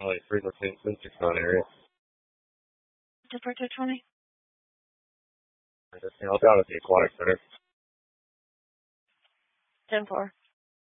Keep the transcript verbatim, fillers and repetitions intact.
Probably three fourteen, six nine area. Depart two twenty. I just help out at the aquatic center. ten four.